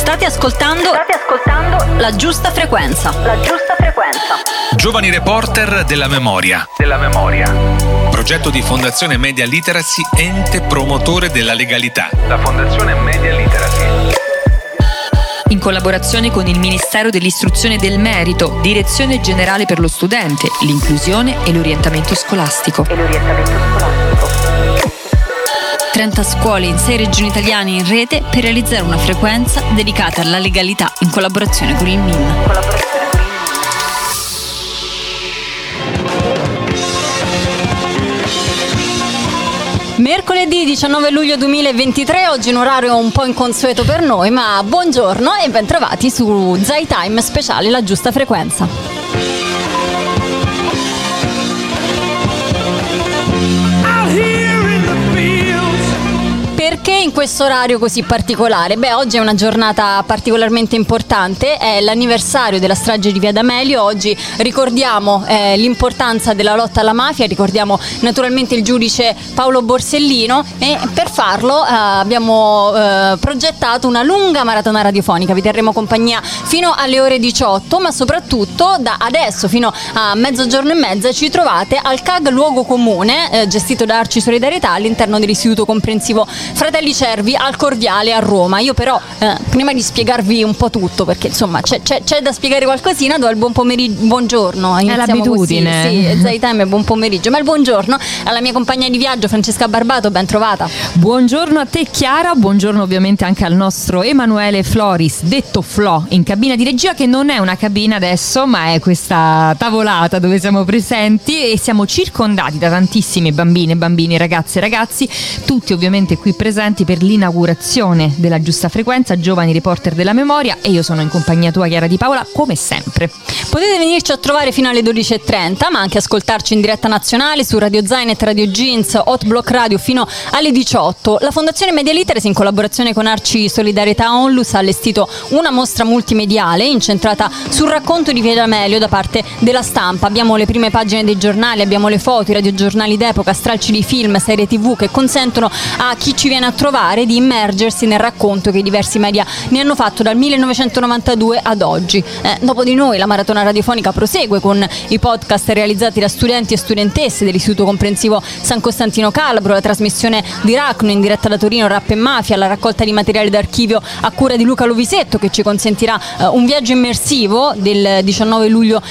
State ascoltando La Giusta Frequenza. Giovani Reporter della Memoria. Progetto di Fondazione Media Literacy, ente promotore della legalità. La Fondazione Media Literacy. In collaborazione con il Ministero dell'Istruzione e del Merito, Direzione Generale per lo Studente, l'Inclusione e l'Orientamento Scolastico. 30 scuole in 6 regioni italiane in rete per realizzare una frequenza dedicata alla legalità in collaborazione con il MIN. Mercoledì 19 luglio 2023, oggi un orario un po' inconsueto per noi, ma buongiorno e bentrovati su Zai Time speciale La Giusta Frequenza. Perché in questo orario così particolare? Oggi è una giornata particolarmente importante, è l'anniversario della strage di Via D'Amelio. Oggi ricordiamo l'importanza della lotta alla mafia, ricordiamo naturalmente il giudice Paolo Borsellino e per farlo abbiamo progettato una lunga maratona radiofonica. Vi terremo compagnia fino alle ore 18, ma soprattutto da adesso fino a mezzogiorno e mezza ci trovate al CAG Luogo Comune, gestito da Arci Solidarietà all'interno dell'Istituto Comprensivo Fratelli Cervi al Corviale a Roma. Io però prima di spiegarvi un po' tutto, perché insomma c'è da spiegare qualcosina, do il buon pomeriggio, buongiorno. È l'abitudine. Così, sì, Zai Time è buon pomeriggio, ma il buongiorno alla mia compagna di viaggio Francesca Barbato, ben trovata. Buongiorno a te Chiara, buongiorno ovviamente anche al nostro Emanuele Floris, detto Flo, in cabina di regia, che non è una cabina adesso, ma è questa tavolata dove siamo presenti e siamo circondati da tantissimi bambini, ragazze e ragazzi, tutti ovviamente qui presenti per l'inaugurazione della Giusta Frequenza, Giovani Reporter della Memoria, e io sono in compagnia tua, Chiara Di Paola, come sempre. Potete venirci a trovare fino alle 12.30, ma anche ascoltarci in diretta nazionale su Radio Zainet, Radio Jeans, Hot Block Radio fino alle 18. La Fondazione Media Literacy, in collaborazione con Arci Solidarietà Onlus, ha allestito una mostra multimediale incentrata sul racconto di Via D'Amelio da parte della stampa. Abbiamo le prime pagine dei giornali, abbiamo le foto, i radiogiornali d'epoca, stralci di film, serie TV che consentono a chi ci viene a trovare di immergersi nel racconto che i diversi media ne hanno fatto dal 1992 ad oggi. Dopo di noi la maratona radiofonica prosegue con i podcast realizzati da studenti e studentesse dell'Istituto Comprensivo San Costantino Calabro, la trasmissione di Racno in diretta da Torino, Rap e Mafia, la raccolta di materiali d'archivio a cura di Luca Lovisetto che ci consentirà un viaggio immersivo del 19 luglio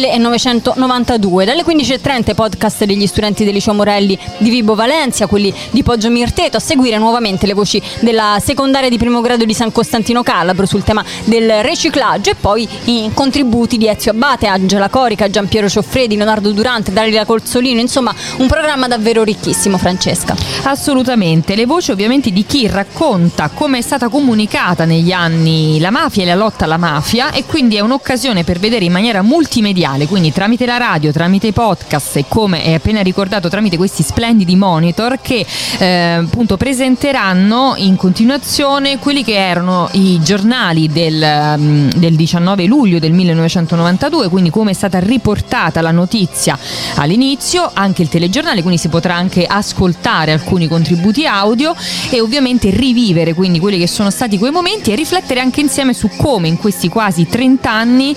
1992. Dalle 15.30 podcast degli studenti del Liceo Morelli di Vibo Valencia, quelli di Poggio Mirteto, a seguire nuovamente le voci della secondaria di primo grado di San Costantino Calabro sul tema del riciclaggio, e poi i contributi di Ezio Abate, Angela Corica, Giampiero Cioffredi, Leonardo Durante, Dalila Colzolino, insomma un programma davvero ricchissimo. Francesca. Assolutamente, le voci ovviamente di chi racconta come è stata comunicata negli anni la mafia e la lotta alla mafia, e quindi è un'occasione per vedere in maniera multimediale, quindi tramite la radio, tramite i podcast e, come è appena ricordato, tramite questi splendidi monitor che appunto presenteranno in continuazione quelli che erano i giornali del 19 luglio del 1992, quindi come è stata riportata la notizia all'inizio, anche il telegiornale, quindi si potrà anche ascoltare alcuni contributi audio e ovviamente rivivere quindi quelli che sono stati quei momenti e riflettere anche insieme su come in questi quasi 30 anni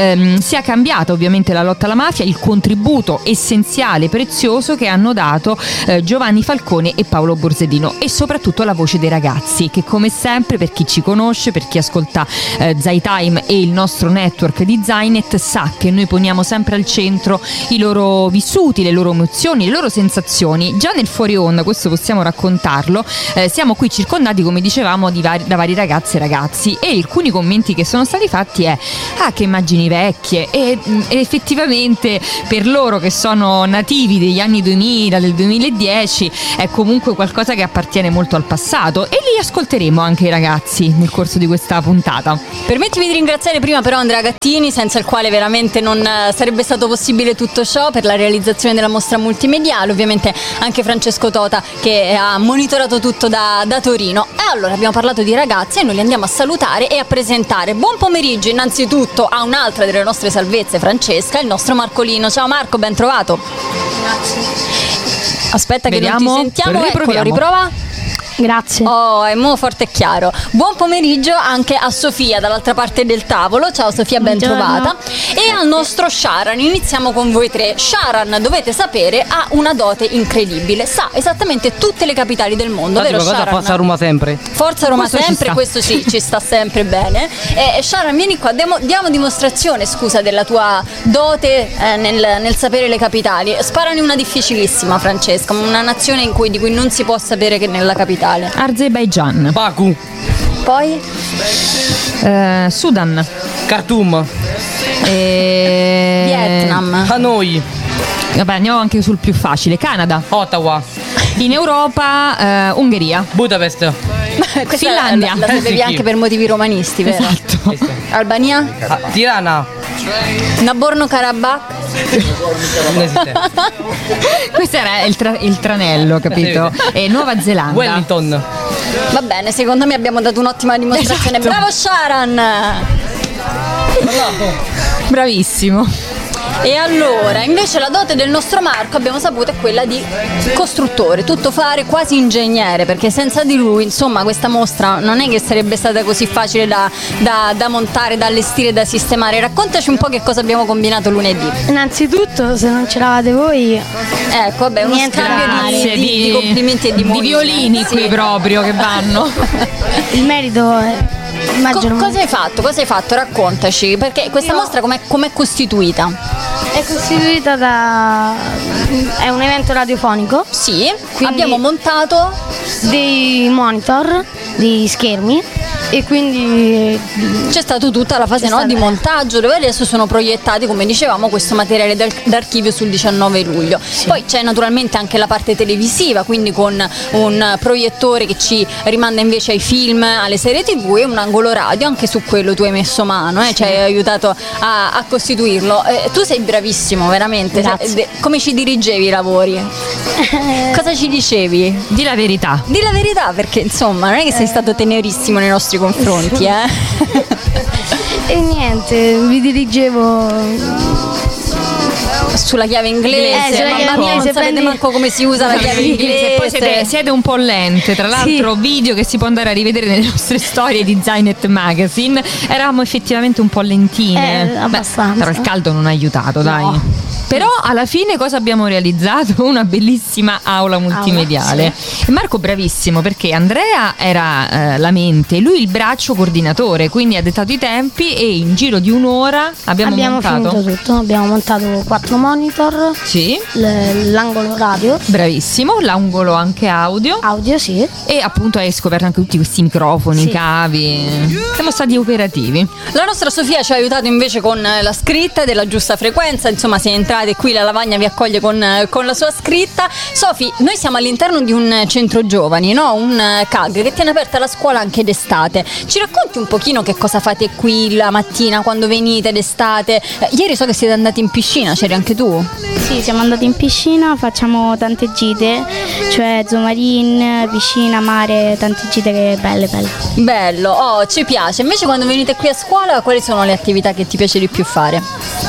sia cambiata ovviamente la lotta alla mafia, il contributo essenziale, prezioso che hanno dato Giovanni Falcone e Paolo Borsellino, e soprattutto la voce dei ragazzi che, come sempre, per chi ci conosce, per chi ascolta Zai Time e il nostro network di Zainet, sa che noi poniamo sempre al centro i loro vissuti, le loro emozioni, le loro sensazioni. Già nel fuori onda, questo possiamo raccontarlo, siamo qui circondati, come dicevamo, da vari ragazze e ragazzi, e alcuni commenti che sono stati fatti è che immagini vecchie, e effettivamente per loro che sono nativi degli anni 2000, del 2010, è comunque qualcosa che appartiene molto al passato, e li ascolteremo anche i ragazzi nel corso di questa puntata. Permettimi di ringraziare prima però Andrea Gattini, senza il quale veramente non sarebbe stato possibile tutto ciò, per la realizzazione della mostra multimediale, ovviamente anche Francesco Tota che ha monitorato tutto da Torino. E allora abbiamo parlato di ragazzi e noi li andiamo a salutare e a presentare. Buon pomeriggio innanzitutto a un'altra delle nostre salvezze, Francesca, il nostro Marcolino. Ciao Marco, ben trovato. Grazie. Aspetta, vediamo, che non ti sentiamo, eccolo, riprova. Grazie. Oh, è molto forte e chiaro. Buon pomeriggio anche a Sofia dall'altra parte del tavolo. Ciao Sofia, ben trovata. E al nostro Sharan, iniziamo con voi tre. Sharan, dovete sapere, ha una dote incredibile. Sa esattamente tutte le capitali del mondo, vero Sharan? Forza Roma sempre. Forza Roma sempre, questo sì, ci sta sempre bene. Sharan, vieni qua, diamo dimostrazione, scusa, della tua dote nel sapere le capitali. Sparane una difficilissima, Francesca, una nazione di cui non si può sapere che nella capitale. Azerbaijan. Baku. Poi? Sudan. Khartoum. Vietnam. Hanoi. Vabbè, andiamo anche sul più facile. Canada. Ottawa. In Europa, Ungheria. Budapest. Questa Finlandia. la sapevi Sì. anche per motivi romanisti, vero? Esatto. Albania? Tirana. Nagorno-Karabakh? Non esiste. Questo era il tranello, capito? E Nuova Zelanda. Wellington. Va bene, secondo me abbiamo dato un'ottima dimostrazione. Esatto. Bravo Sharan! Bravissimo. E allora, invece la dote del nostro Marco, abbiamo saputo, è quella di costruttore, tutto fare, quasi ingegnere, perché senza di lui, insomma, questa mostra non è che sarebbe stata così facile da montare, da allestire, da sistemare. Raccontaci un po' che cosa abbiamo combinato lunedì. Innanzitutto, se non c'eravate voi, Ecco, vabbè, uno Niente scambio da fare. di complimenti e di di violini Sì. qui proprio che vanno. il merito è Cosa hai fatto? Cosa hai fatto? Raccontaci, perché questa mostra com'è costituita? È costituita è un evento radiofonico, Sì, Quindi- abbiamo montato dei monitor, dei schermi e quindi c'è stata tutta la fase C'è di stata- montaggio, dove adesso sono proiettati, come dicevamo, questo materiale d'archivio sul 19 luglio. Poi c'è naturalmente anche la parte televisiva, quindi con un proiettore che ci rimanda invece ai film, alle serie TV, e un angolo radio. Anche su quello tu hai messo mano, ci hai aiutato a costituirlo. Tu sei bravissimo, veramente. Grazie. Come ci dirigevi i lavori? Cosa ci dicevi? Di la verità. Di la verità, perché insomma non è che sei stato tenerissimo nei nostri confronti, e niente, vi dirigevo sulla chiave inglese. sulla chiave Mamma mia, non inglese, sapete prendi- manco come si usa la chiave inglese. E poi siete un po' lente, tra l'altro video che si può andare a rivedere nelle nostre storie di Zainet Magazine. Eravamo effettivamente un po' lentine. abbastanza. Però il caldo non ha aiutato, dai. No. Però alla fine cosa abbiamo realizzato? Una bellissima aula multimediale. E Marco bravissimo, perché Andrea era la mente, lui il braccio coordinatore, quindi ha dettato i tempi e in giro di un'ora abbiamo montato. finito tutto, abbiamo montato 4 monitor, Sì, l'angolo radio, bravissimo, l'angolo anche audio. sì. E appunto hai scoperto anche tutti questi microfoni, Sì. cavi. Siamo stati operativi. La nostra Sofia ci ha aiutato invece con la scritta della giusta frequenza. Insomma, si è entrati e qui la Lavagna vi accoglie con la sua scritta. Sofi, noi siamo all'interno di un centro giovani, no? Un CAG che tiene aperta la scuola anche d'estate. Ci racconti un pochino che cosa fate qui la mattina quando venite d'estate? Ieri so che siete andati in piscina, c'eri anche tu? Sì, siamo andati in piscina, facciamo tante gite, cioè zoomarine, piscina, mare, tante gite che belle. Bello, oh, ci piace. Invece quando venite qui a scuola, quali sono le attività che ti piace di più fare?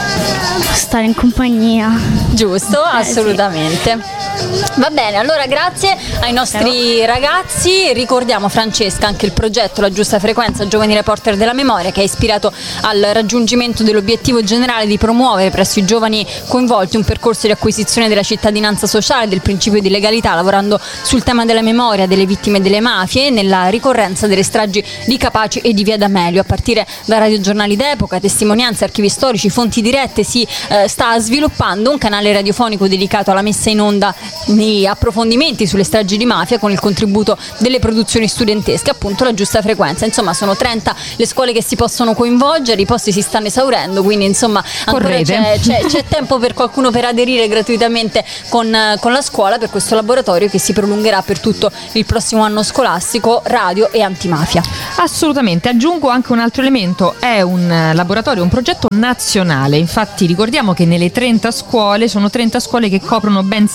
Stare in compagnia. Giusto, assolutamente. Va bene, allora grazie ai nostri ragazzi. Ricordiamo, Francesca, anche il progetto La Giusta Frequenza, Giovani Reporter della Memoria, che è ispirato al raggiungimento dell'obiettivo generale di promuovere presso i giovani coinvolti un percorso di acquisizione della cittadinanza sociale, del principio di legalità, lavorando sul tema della memoria delle vittime delle mafie e nella ricorrenza delle stragi di Capaci e di Via D'Amelio. A partire da radiogiornali d'epoca, testimonianze, archivi storici, fonti dirette, si sta sviluppando un canale radiofonico dedicato alla messa in onda di approfondimenti sulle stragi di mafia, con il contributo delle produzioni studentesche, appunto La Giusta Frequenza. Insomma, sono 30 le scuole che si possono coinvolgere, i posti si stanno esaurendo, quindi insomma ancora c'è tempo per qualcuno per aderire gratuitamente con la scuola per questo laboratorio che si prolungherà per tutto il prossimo anno scolastico, radio e antimafia. Assolutamente, aggiungo anche un altro elemento, è un laboratorio, un progetto nazionale. Infatti ricordiamo che nelle 30 scuole sono 30 scuole che coprono ben 6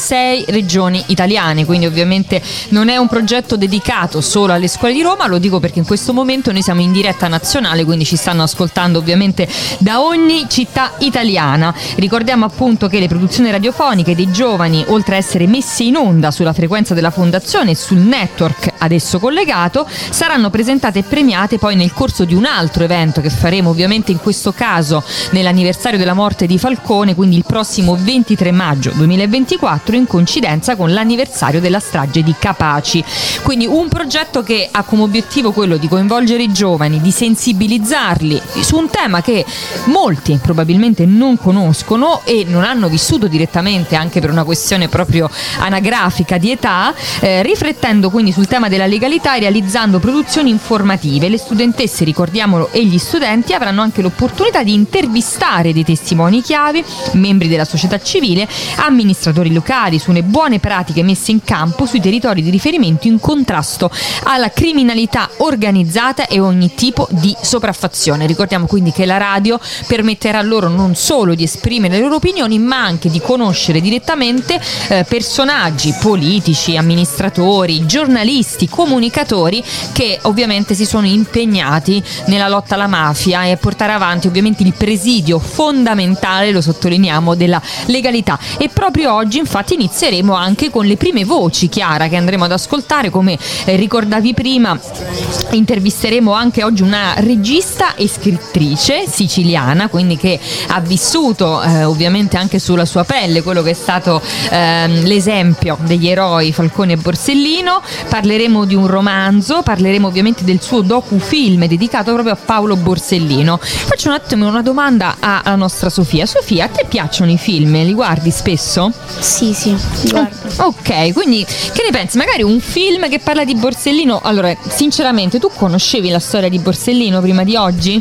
regioni italiane, quindi ovviamente non è un progetto dedicato solo alle scuole di Roma, lo dico perché in questo momento noi siamo in diretta nazionale, quindi ci stanno ascoltando ovviamente da ogni città italiana. Ricordiamo appunto che le produzioni radiofoniche dei giovani, oltre a essere messe in onda sulla frequenza della fondazione e sul network ad esso collegato, saranno presentate e premiate poi nel corso di un altro evento che faremo ovviamente in questo caso nell'anniversario della morte di Falcone, quindi il prossimo 23 maggio 2024, in coincidenza con l'anniversario della strage di Capaci. Quindi un progetto che ha come obiettivo quello di coinvolgere i giovani, di sensibilizzarli su un tema che molti probabilmente non conoscono e non hanno vissuto direttamente, anche per una questione proprio anagrafica di età, riflettendo quindi sul tema della legalità e realizzando produzioni informative. Le studentesse, ricordiamolo, e gli studenti avranno anche l'opportunità di intervistare dei testimoni chiave, membri della società civile, amministratori locali, sulle buone pratiche messe in campo sui territori di riferimento in contrasto alla criminalità organizzata e ogni tipo di sopraffazione. Ricordiamo quindi che la radio permetterà loro non solo di esprimere le loro opinioni, ma anche di conoscere direttamente personaggi politici, amministratori, giornalisti, comunicatori che ovviamente si sono impegnati nella lotta alla mafia e portare avanti ovviamente il presidio fondamentale, lo sottolineiamo, della legalità. E proprio oggi infatti inizieremo anche con le prime voci, Chiara, che andremo ad ascoltare. Come ricordavi prima, intervisteremo anche oggi una regista e scrittrice siciliana, quindi che ha vissuto ovviamente anche sulla sua pelle quello che è stato l'esempio degli eroi Falcone e Borsellino. Parleremo di un romanzo, parleremo ovviamente del suo docufilm dedicato proprio a Paolo Borsellino. Faccio un attimo una domanda alla nostra Sofia. Sofia, a te piacciono i film? Li guardi spesso? Sì, guardo. Ok, quindi che ne pensi? Magari un film che parla di Borsellino. Allora, sinceramente, tu conoscevi la storia di Borsellino prima di oggi?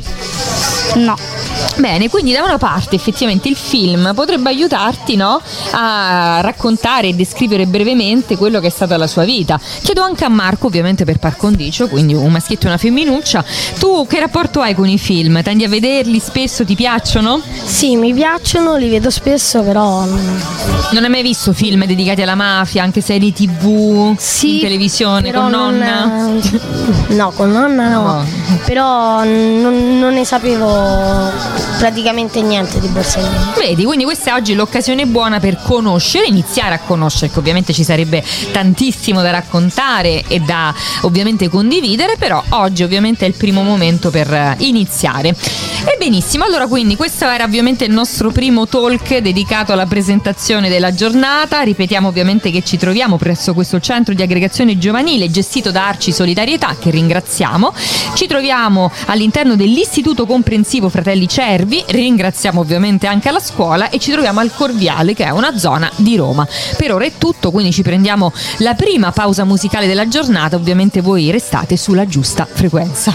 No. Bene, quindi da una parte effettivamente il film potrebbe aiutarti, no, a raccontare e descrivere brevemente quello che è stata la sua vita. Chiedo anche a Marco, ovviamente per par condicio, quindi un maschietto e una femminuccia, tu che rapporto hai con i film? Tendi a vederli spesso? Ti piacciono? Sì, mi piacciono, li vedo spesso, però non hai mai visto film dedicati alla mafia, anche serie TV, sì, in televisione, con nonna? No, con nonna no. Però non ne sapevo praticamente niente di Borsellino. Vedi, quindi questa è oggi l'occasione buona per conoscere, iniziare a conoscere, che ovviamente ci sarebbe tantissimo da raccontare e da ovviamente condividere, però oggi ovviamente è il primo momento per iniziare. E benissimo, allora quindi questo era ovviamente il nostro primo talk dedicato alla presentazione della giornata. Ripetiamo ovviamente che ci troviamo presso questo centro di aggregazione giovanile gestito da Arci Solidarietà, che ringraziamo. Ci troviamo all'interno dell'Istituto Comprensivo Fratelli Cervi, ringraziamo ovviamente anche la scuola, e ci troviamo al Corviale, che è una zona di Roma. Per ora è tutto, quindi ci prendiamo la prima pausa musicale della giornata. Ovviamente voi restate sulla giusta frequenza.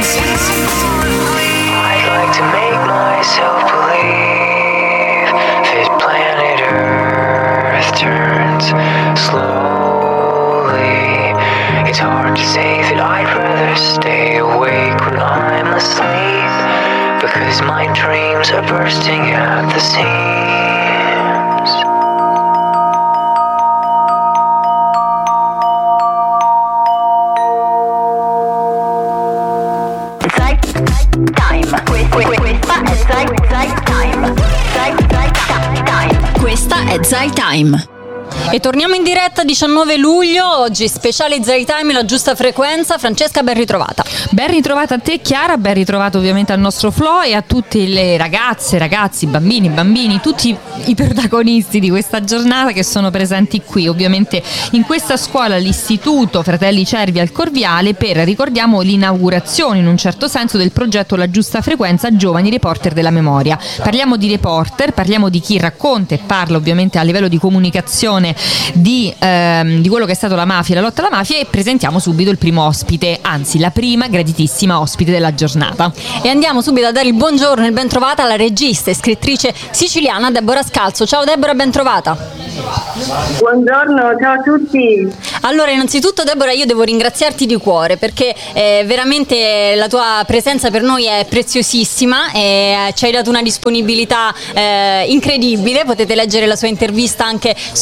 To make myself believe this planet Earth turns slowly. It's hard to say that I'd rather stay awake when I'm asleep, because my dreams are bursting at the seams. Questa è Zai Time. E torniamo in diretta 19 luglio, oggi speciale Zai Time, la giusta frequenza. Francesca, ben ritrovata. Ben ritrovata a te, Chiara, ben ritrovata ovviamente al nostro Flo e a tutte le ragazze, ragazzi, bambini, tutti i protagonisti di questa giornata che sono presenti qui, ovviamente in questa scuola, l'Istituto Fratelli Cervi al Corviale, per, ricordiamo, l'inaugurazione in un certo senso del progetto La Giusta Frequenza Giovani Reporter della Memoria. Parliamo di reporter, parliamo di chi racconta e parla ovviamente a livello di comunicazione di quello che è stato la mafia, la lotta alla mafia, e presentiamo subito il primo ospite, anzi la prima graditissima ospite della giornata. E andiamo subito a dare il buongiorno e il ben trovata alla regista e scrittrice siciliana Deborah Scalzo. Ciao Deborah, ben trovata. Buongiorno, ciao a tutti. Allora, innanzitutto Deborah, io devo ringraziarti di cuore, perché veramente la tua presenza per noi è preziosissima e ci hai dato una disponibilità incredibile. Potete leggere la sua intervista anche sul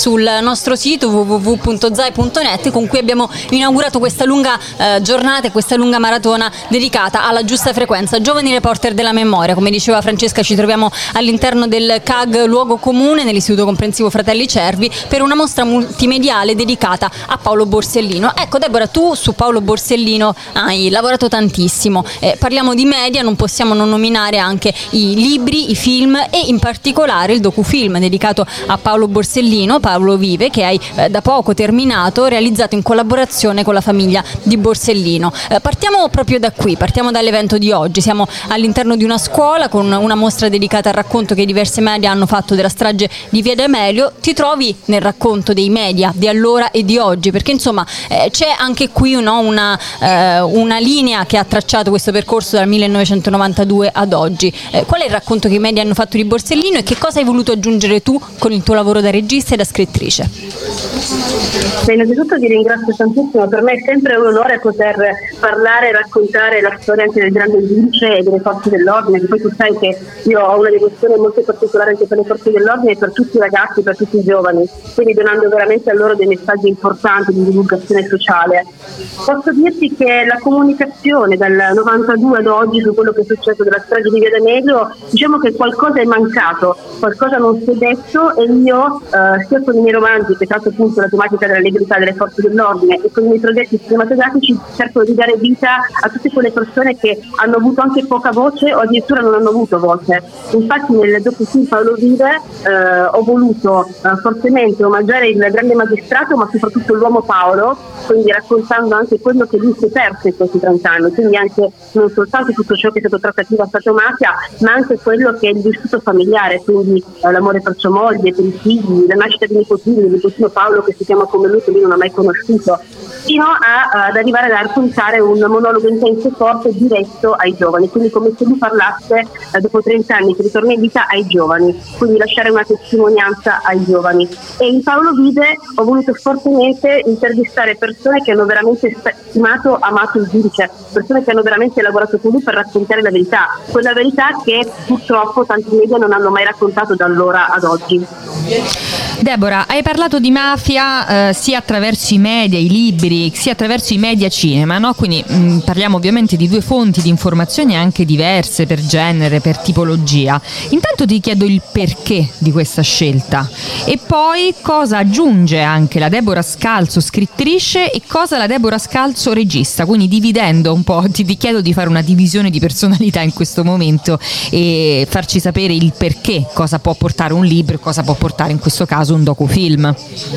nostro sito www.zai.net, con cui abbiamo inaugurato questa lunga giornata e questa lunga maratona dedicata alla giusta frequenza. Giovani reporter della memoria, come diceva Francesca, ci troviamo all'interno del CAG Luogo Comune nell'Istituto Comprensivo Fratelli Cervi per una mostra multimediale dedicata a Paolo Borsellino. Ecco Deborah, tu su Paolo Borsellino hai lavorato tantissimo, parliamo di media, non possiamo non nominare anche i libri, i film e in particolare il docufilm dedicato a Paolo Borsellino, Paolo Vive, che hai da poco terminato, realizzato in collaborazione con la famiglia di Borsellino. Partiamo proprio da qui, partiamo dall'evento di oggi. Siamo all'interno di una scuola con una mostra dedicata al racconto che diversi media hanno fatto della strage di Via D'Amelio. Ti trovi nel racconto dei media di allora e di oggi? Perché insomma c'è anche qui una linea che ha tracciato questo percorso dal 1992 ad oggi. Qual è il racconto che i media hanno fatto di Borsellino e che cosa hai voluto aggiungere tu con il tuo lavoro da regista e da scrittrice? Innanzitutto ti ringrazio tantissimo, per me è sempre un onore poter parlare e raccontare la storia anche del grande giudice e delle forze dell'ordine, che poi tu sai che io ho una devozione molto particolare anche per le forze dell'ordine e per tutti i ragazzi, per tutti i giovani, quindi donando veramente a loro dei messaggi importanti di divulgazione sociale. Posso dirti che la comunicazione dal 92 ad oggi su quello che è successo della strage di Via D'Amelio, diciamo che qualcosa è mancato, qualcosa non si è detto, e io sia con i miei romanzi, che tratta appunto la tematica della legalità delle forze dell'ordine, e con i miei progetti cinematografici cerco di dare vita a tutte quelle persone che hanno avuto anche poca voce o addirittura non hanno avuto voce. Infatti nel docufilm Paolo Vive ho voluto fortemente omaggiare il grande magistrato, ma soprattutto l'uomo Paolo, quindi raccontando anche quello che lui si è perso in questi 30 anni, quindi anche non soltanto tutto ciò che è stato trattativa Stato-mafia, ma anche quello che è il vissuto familiare, quindi l'amore per sua moglie, per i figli, la nascita di nipotini, del nipotino Paolo che si chiama come lui, che lui non ha mai conosciuto, fino ad arrivare a raccontare un monologo intenso e forte diretto ai giovani, quindi come se lui parlasse dopo 30 anni che ritorna in vita ai giovani, quindi lasciare una testimonianza ai giovani. E in Paolo Vive ho voluto fortemente intervistare persone che hanno veramente stimato, amato il giudice, persone che hanno veramente lavorato con lui per raccontare la verità, quella verità che purtroppo tanti media non hanno mai raccontato da allora ad oggi. Deborah, hai parlato di mafia sia attraverso i media, i libri, sia attraverso i media cinema, no? Quindi parliamo ovviamente di due fonti di informazioni anche diverse per genere, per tipologia. Intanto ti chiedo il perché di questa scelta e poi cosa aggiunge anche la Deborah Scalzo scrittrice e cosa la Deborah Scalzo regista, quindi dividendo un po', ti chiedo di fare una divisione di personalità in questo momento e farci sapere il perché, cosa può portare un libro e cosa può portare in questo caso un docufilm.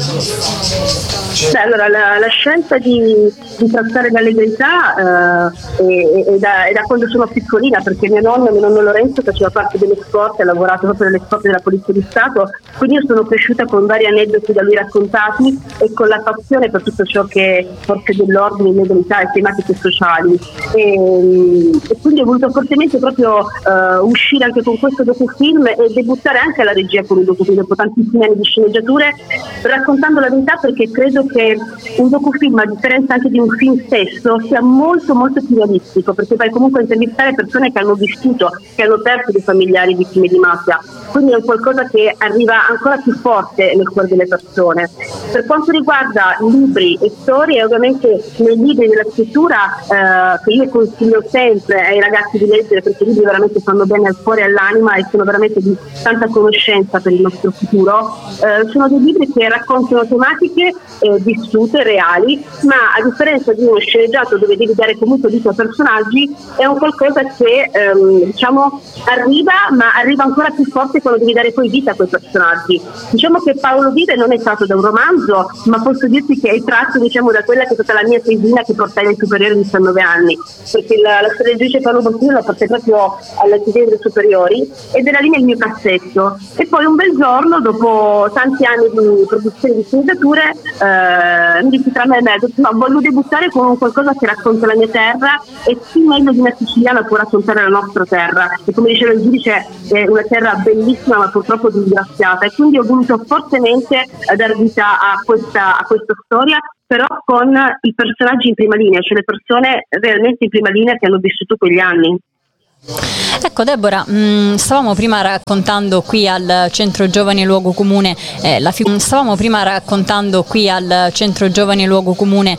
Allora, la scelta di trattare la legalità è da quando sono piccolina, perché mio nonno Lorenzo faceva parte delle scorte, ha lavorato proprio nelle scorte della Polizia di Stato, quindi io sono cresciuta con vari aneddoti da lui raccontati e con la passione per tutto ciò che è forze dell'ordine, legalità e tematiche sociali, e quindi ho voluto fortemente proprio uscire anche con questo docufilm e debuttare anche alla regia con un docufilm dopo tantissimi anni di sceneggiature, raccontando la verità, perché credo che un docufilm, a differenza anche di un film stesso, sia molto molto più realistico, perché vai comunque a intervistare persone che hanno vissuto, che hanno perso dei familiari vittime di mafia, quindi è qualcosa che arriva ancora più forte nel cuore delle persone. Per quanto riguarda libri e storie, ovviamente nei libri della scrittura che io consiglio sempre ai ragazzi di leggere, perché i libri veramente fanno bene al cuore e all'anima e sono veramente di tanta conoscenza per il nostro futuro, sono dei libri che raccontano tematiche vissute, reali, ma a differenza di uno sceneggiato dove devi dare comunque vita a personaggi, è un qualcosa che diciamo arriva ancora più forte quando devi dare poi vita a quei personaggi. Diciamo che Paolo Vive non è tratto da un romanzo, ma posso dirti che è tratto, diciamo, da quella che è stata la mia tesina che portai ai superiori a 19 anni, perché la storia del giudice Paolo Borsellino la portai proprio alle delle superiori ed era lì nel mio cassetto. E poi un bel giorno, dopo tanti anni di produzione di sceneggiature, mi dissi tra me e me, no, voglio debuttare con qualcosa che racconta la mia terra, e chi meglio di una siciliana può raccontare la nostra terra, e come diceva il giudice è una terra bellissima ma purtroppo disgraziata, e quindi ho voluto fortemente dar vita a questa storia, però con i personaggi in prima linea, cioè le persone realmente in prima linea che hanno vissuto quegli anni. Ecco Deborah, stavamo prima raccontando qui al Centro Giovani Luogo Comune